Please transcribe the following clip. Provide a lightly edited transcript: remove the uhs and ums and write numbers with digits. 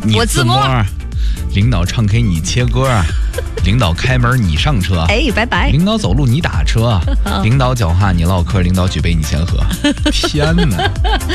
你自摸；领导唱 K 你切歌；领导开门你上车； 拜拜； 领导走路你打车；领导讲话你唠嗑；领导举杯你先喝。天哪！